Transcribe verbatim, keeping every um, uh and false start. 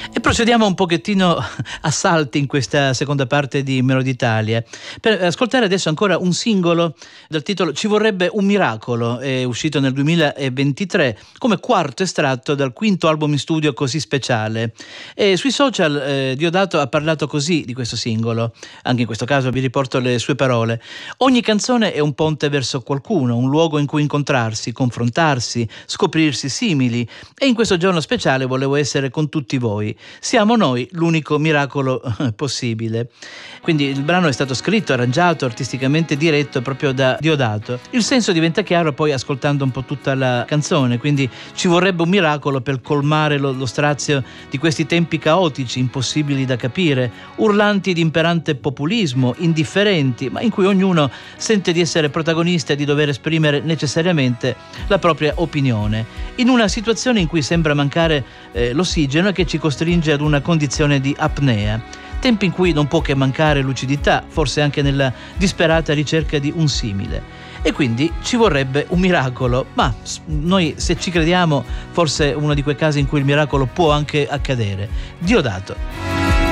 E procediamo un pochettino a salti in questa seconda parte di Melody Italia per ascoltare adesso ancora un singolo dal titolo Ci vorrebbe un miracolo, è uscito nel duemilaventitré come quarto estratto dal quinto album in studio Così speciale. E sui social eh, Diodato ha parlato così di questo singolo, anche in questo caso vi riporto le sue parole: ogni canzone è un ponte verso qualcuno, un luogo in cui incontrarsi, confrontarsi, scoprirsi simili, e in questo giorno speciale volevo essere con tutti voi. Siamo noi l'unico miracolo possibile. Quindi il brano è stato scritto, arrangiato, artisticamente diretto proprio da Diodato. Il senso diventa chiaro poi ascoltando un po' tutta la canzone, quindi ci vorrebbe un miracolo per colmare lo, lo strazio di questi tempi caotici, impossibili da capire, urlanti di imperante populismo, indifferenti, ma in cui ognuno sente di essere protagonista e di dover esprimere necessariamente la propria opinione, in una situazione in cui sembra mancare eh, l'ossigeno e che ci costringe ad una condizione di apnea. Tempi in cui non può che mancare lucidità, forse anche nella disperata ricerca di un simile. E quindi ci vorrebbe un miracolo, ma noi, se ci crediamo, forse è uno di quei casi in cui il miracolo può anche accadere. Diodato.